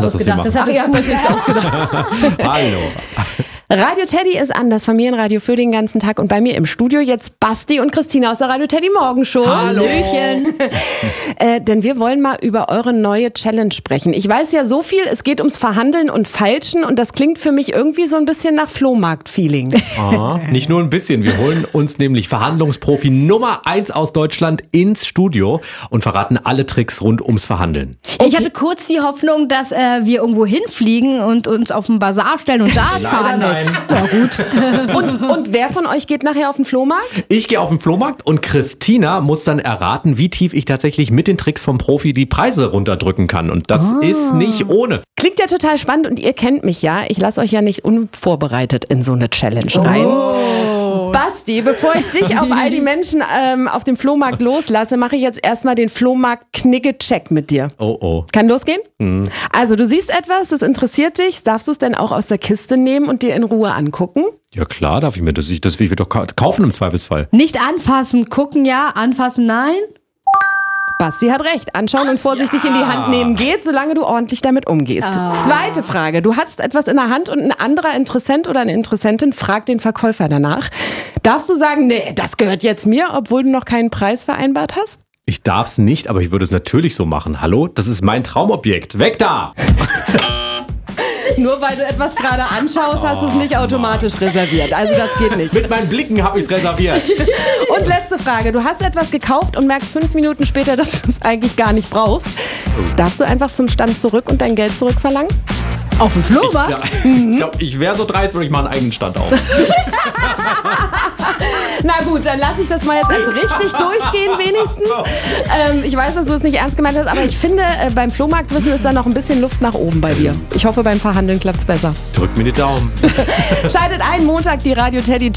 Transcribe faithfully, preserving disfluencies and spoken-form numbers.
ausgedacht. Das habe ich gut nicht ausgedacht. Hallo. Radio Teddy ist an, das Familienradio für den ganzen Tag. Und bei mir im Studio jetzt Basti und Christina aus der Radio Teddy Morgenshow. Hallöchen. äh, denn wir wollen mal über eure neue Challenge sprechen. Ich weiß ja so viel, es geht ums Verhandeln und Feilschen und das klingt für mich irgendwie so ein bisschen nach Flohmarkt-Feeling. Ah, nicht nur ein bisschen. Wir holen uns nämlich Verhandlungsprofi Nummer eins aus Deutschland ins Studio und verraten alle Tricks rund ums Verhandeln. Okay. Ich hatte kurz die Hoffnung, dass äh, wir irgendwo hinfliegen und uns auf den Bazar stellen und da verhandeln. Ja, gut. Und, und wer von euch geht nachher auf den Flohmarkt? Ich gehe auf den Flohmarkt und Christina muss dann erraten, wie tief ich tatsächlich mit den Tricks vom Profi die Preise runterdrücken kann. Und das oh. ist nicht ohne. Klingt ja total spannend und ihr kennt mich ja. Ich lasse euch ja nicht unvorbereitet in so eine Challenge rein. Oh. Basti, bevor ich dich auf all die Menschen ähm, auf dem Flohmarkt loslasse, mache ich jetzt erstmal den Flohmarkt-Knigge-Check mit dir. Oh oh. Kann losgehen? Mhm. Also du siehst etwas, das interessiert dich. Darfst du es denn auch aus der Kiste nehmen und dir in Ruhe angucken? Ja klar, darf ich mir das. Das will ich doch kaufen im Zweifelsfall. Nicht anfassen, gucken ja, anfassen nein. Basti hat recht. Anschauen und vorsichtig ja. in die Hand nehmen geht, solange du ordentlich damit umgehst. Oh. Zweite Frage. Du hast etwas in der Hand und ein anderer Interessent oder eine Interessentin fragt den Verkäufer danach. Darfst du sagen, nee, das gehört jetzt mir, obwohl du noch keinen Preis vereinbart hast? Ich darf's nicht, aber ich würde es natürlich so machen. Hallo? Das ist mein Traumobjekt. Weg da! Nur weil du etwas gerade anschaust, hast du es nicht automatisch reserviert. Also das geht nicht. Mit meinen Blicken habe ich es reserviert. Und letzte Frage. Du hast etwas gekauft und merkst fünf Minuten später, dass du es eigentlich gar nicht brauchst. Darfst du einfach zum Stand zurück und dein Geld zurückverlangen? Auf dem Flohmarkt? Ich, ja, ich glaube, ich wäre so dreist, würde ich mal einen eigenen Stand auf. Na gut, dann lasse ich das mal jetzt als richtig durchgehen wenigstens. Ähm, ich weiß, dass du es nicht ernst gemeint hast, aber ich finde, äh, beim Flohmarktwissen ist da noch ein bisschen Luft nach oben bei dir. Ich hoffe, beim Verhandeln klappt es besser. Drück mir die Daumen. Schaltet ein, Montag die Radio Teddy